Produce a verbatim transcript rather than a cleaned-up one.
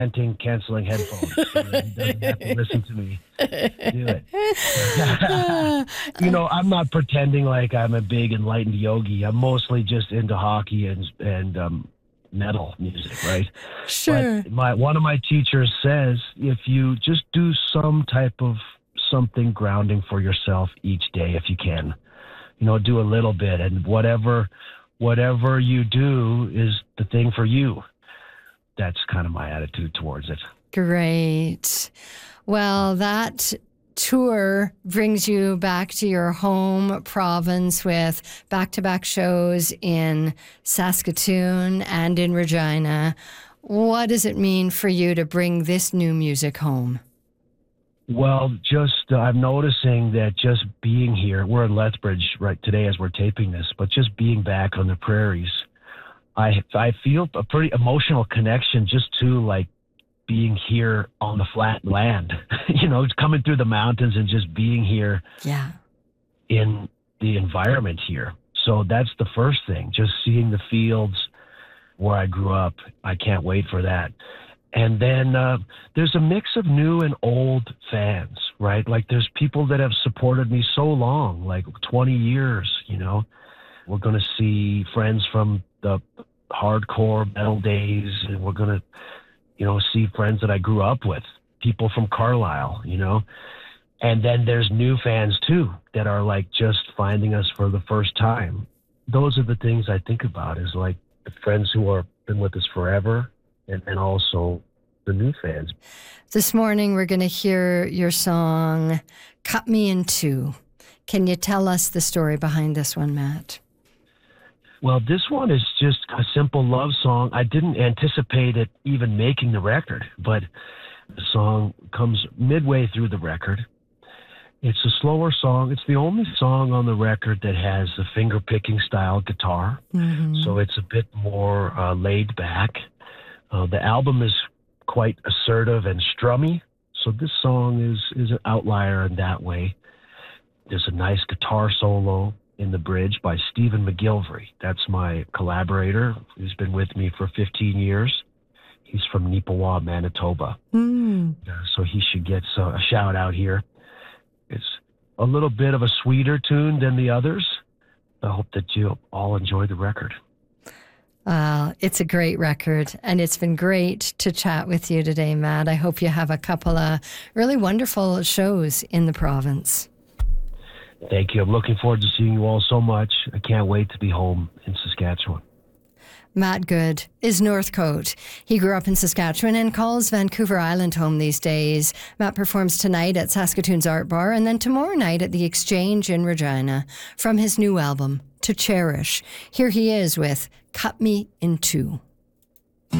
renting, canceling headphones. You know, he doesn't have to listen to me do it. You know, I'm not pretending like I'm a big enlightened yogi. I'm mostly just into hockey and and um, metal music, right? Sure. But my one of my teachers says if you just do some type of something grounding for yourself each day, if you can, you know, do a little bit, and whatever whatever you do is the thing for you. That's kind of my attitude towards it. Great. Well, that tour brings you back to your home province with back-to-back shows in Saskatoon and in Regina. What does it mean for you to bring this new music home? Well, just uh, I'm noticing that just being here, we're in Lethbridge right today as we're taping this, but just being back on the prairies, I I feel a pretty emotional connection just to like being here on the flat land, you know, coming through the mountains and just being here Yeah. in the environment here. So that's the first thing, just seeing the fields where I grew up. I can't wait for that. And then uh, there's a mix of new and old fans, right? Like there's people that have supported me so long, like twenty years, you know. We're going to see friends from the hardcore metal days, and we're going to, you know, see friends that I grew up with, people from Carlisle, you know. And then there's new fans too that are like just finding us for the first time. Those are the things I think about, is like the friends who have been with us forever, and, and also the new fans. This morning we're going to hear your song, Cut Me in Two. Can you tell us the story behind this one, Matt? Well, this one is just a simple love song. I didn't anticipate it even making the record, but the song comes midway through the record. It's a slower song. It's the only song on the record that has a finger-picking style guitar, mm-hmm. so it's a bit more uh, laid back. Uh, the album is quite assertive and strummy, so this song is, is an outlier in that way. There's a nice guitar solo in the bridge by Stephen McGilvery. That's my collaborator. He's been with me for fifteen years. He's from Neepawa, Manitoba. Mm. Uh, so he should get so, a shout out here. It's a little bit of a sweeter tune than the others. I hope that you all enjoy the record. Uh, it's a great record, and it's been great to chat with you today, Matt. I hope you have a couple of really wonderful shows in the province. Thank you. I'm looking forward to seeing you all so much. I can't wait to be home in Saskatchewan. Matt Good is Northcote. He grew up in Saskatchewan and calls Vancouver Island home these days. Matt performs tonight at Saskatoon's Art Bar and then tomorrow night at the Exchange in Regina from his new album, To Cherish. Here he is with Cut Me in Two.